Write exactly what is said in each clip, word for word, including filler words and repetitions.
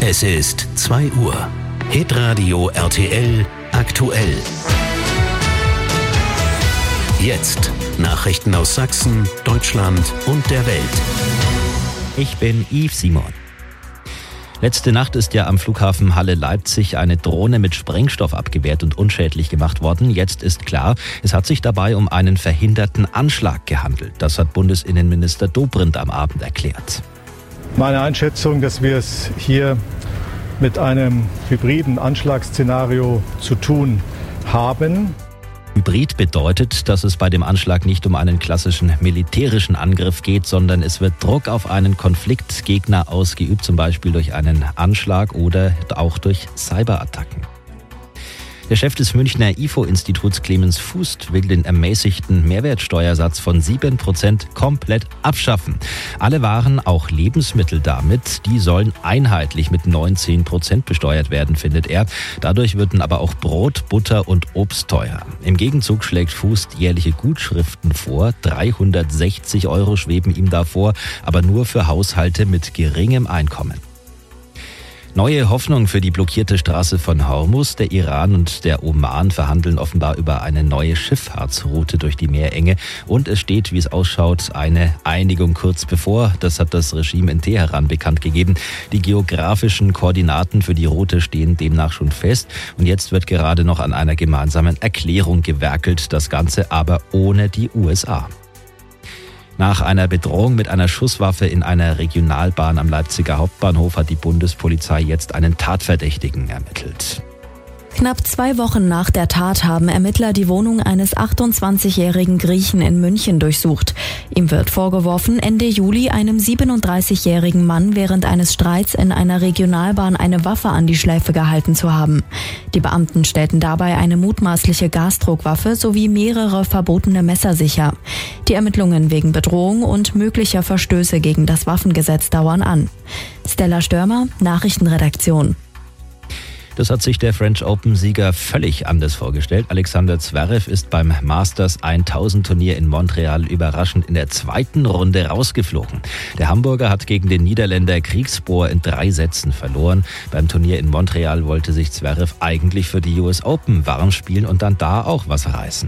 Es ist zwei Uhr. Hitradio R T L aktuell. Jetzt Nachrichten aus Sachsen, Deutschland und der Welt. Ich bin Yves Simon. Letzte Nacht ist ja am Flughafen Halle-Leipzig eine Drohne mit Sprengstoff abgewehrt und unschädlich gemacht worden. Jetzt ist klar, es hat sich dabei um einen verhinderten Anschlag gehandelt. Das hat Bundesinnenminister Dobrindt am Abend erklärt. Meine Einschätzung, dass wir es hier mit einem hybriden Anschlagsszenario zu tun haben. Hybrid bedeutet, dass es bei dem Anschlag nicht um einen klassischen militärischen Angriff geht, sondern es wird Druck auf einen Konfliktgegner ausgeübt, zum Beispiel durch einen Anschlag oder auch durch Cyberattacken. Der Chef des Münchner I F O-Instituts Clemens Fußt will den ermäßigten Mehrwertsteuersatz von sieben Prozent komplett abschaffen. Alle Waren, auch Lebensmittel damit, die sollen einheitlich mit neunzehn Prozent besteuert werden, findet er. Dadurch würden aber auch Brot, Butter und Obst teuer. Im Gegenzug schlägt Fußt jährliche Gutschriften vor. dreihundertsechzig Euro schweben ihm davor, aber nur für Haushalte mit geringem Einkommen. Neue Hoffnung für die blockierte Straße von Hormuz. Der Iran und der Oman verhandeln offenbar über eine neue Schifffahrtsroute durch die Meerenge. Und es steht, wie es ausschaut, eine Einigung kurz bevor. Das hat das Regime in Teheran bekannt gegeben. Die geografischen Koordinaten für die Route stehen demnach schon fest. Und jetzt wird gerade noch an einer gemeinsamen Erklärung gewerkelt. Das Ganze aber ohne die U S A. Nach einer Bedrohung mit einer Schusswaffe in einer Regionalbahn am Leipziger Hauptbahnhof hat die Bundespolizei jetzt einen Tatverdächtigen ermittelt. Knapp zwei Wochen nach der Tat haben Ermittler die Wohnung eines achtundzwanzigjährigen Griechen in München durchsucht. Ihm wird vorgeworfen, Ende Juli einem siebenunddreißigjährigen Mann während eines Streits in einer Regionalbahn eine Waffe an die Schläfe gehalten zu haben. Die Beamten stellten dabei eine mutmaßliche Gasdruckwaffe sowie mehrere verbotene Messer sicher. Die Ermittlungen wegen Bedrohung und möglicher Verstöße gegen das Waffengesetz dauern an. Stella Störmer, Nachrichtenredaktion. Das hat sich der French Open-Sieger völlig anders vorgestellt. Alexander Zverev ist beim Masters tausend Turnier in Montreal überraschend in der zweiten Runde rausgeflogen. Der Hamburger hat gegen den Niederländer Griekspoor in drei Sätzen verloren. Beim Turnier in Montreal wollte sich Zverev eigentlich für die U S Open warm spielen und dann da auch was reißen.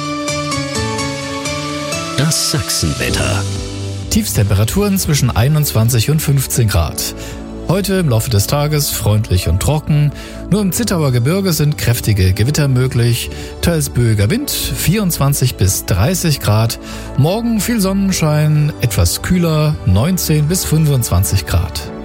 Das Sachsenwetter. Tiefstemperaturen zwischen einundzwanzig und fünfzehn Grad. Heute im Laufe des Tages freundlich und trocken. Nur im Zittauer Gebirge sind kräftige Gewitter möglich. Teils böiger Wind, vierundzwanzig bis dreißig Grad. Morgen viel Sonnenschein, etwas kühler, neunzehn bis fünfundzwanzig Grad.